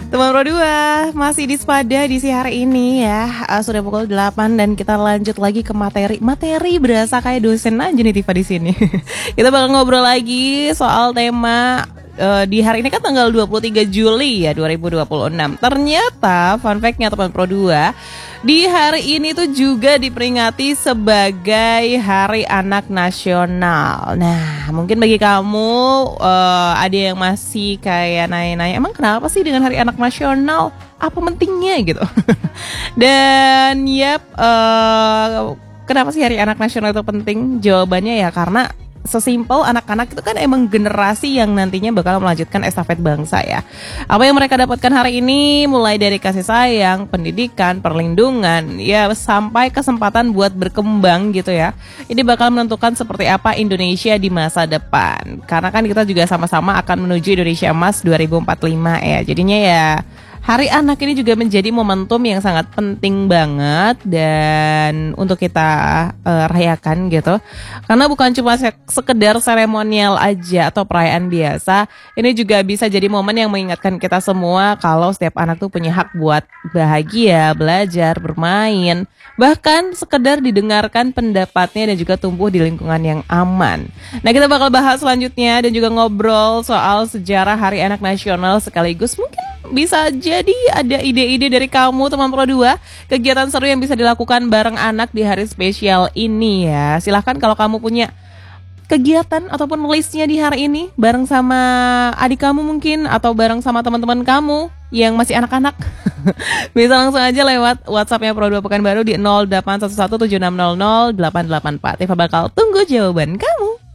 Teman Pro 2 masih di Spada di si hari ini ya. Sudah pukul 8 dan kita lanjut lagi ke materi berasa kayak dosen aja nih Tifa di sini. Kita bakal ngobrol lagi soal tema di hari ini kan tanggal 23 Juli ya 2026. Ternyata fun fact-nya teman Pro 2, di hari ini tuh juga diperingati sebagai Hari Anak Nasional. Nah, mungkin bagi kamu ada yang masih kayak nanya-nanya, emang kenapa sih dengan Hari Anak Nasional? Apa pentingnya gitu? Dan kenapa sih Hari Anak Nasional itu penting? Jawabannya ya karena sesimpel anak-anak itu kan emang generasi yang nantinya bakal melanjutkan estafet bangsa ya. Apa yang mereka dapatkan hari ini mulai dari kasih sayang, pendidikan, perlindungan, ya sampai kesempatan buat berkembang gitu ya. Ini bakal menentukan seperti apa Indonesia di masa depan. Karena kan kita juga sama-sama akan menuju Indonesia Emas 2045 ya. Jadinya ya Hari Anak ini juga menjadi momentum yang sangat penting banget dan untuk kita rayakan gitu. Karena bukan cuma sekedar seremonial aja atau perayaan biasa, ini juga bisa jadi momen yang mengingatkan kita semua kalau setiap anak tuh punya hak buat bahagia, belajar, bermain, bahkan sekedar didengarkan pendapatnya dan juga tumbuh di lingkungan yang aman. Nah, kita bakal bahas selanjutnya dan juga ngobrol soal sejarah Hari Anak Nasional sekaligus mungkin bisa jadi ada ide-ide dari kamu teman Pro 2, kegiatan seru yang bisa dilakukan bareng anak di hari spesial ini ya. Silahkan kalau kamu punya kegiatan ataupun listnya di hari ini bareng sama adik kamu mungkin atau bareng sama teman-teman kamu yang masih anak-anak. Bisa langsung aja lewat WhatsAppnya Pro 2 Pekanbaru di 081176000884. Tifa bakal tunggu jawaban kamu.